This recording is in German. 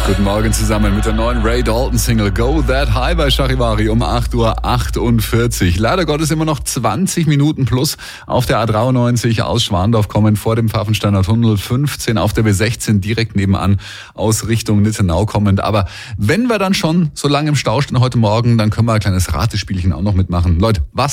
Guten Morgen zusammen mit der neuen Ray Dalton Single Go That High bei Charivari um 8:48 Uhr. Leider Gottes immer noch 20 Minuten plus auf der A93 aus Schwandorf kommend vor dem Pfaffensteiner Tunnel, 15 auf der B16 direkt nebenan aus Richtung Nittenau kommend. Aber wenn wir dann schon so lange im Stau stehen heute Morgen, dann können wir ein kleines Ratespielchen auch noch mitmachen. Leute, was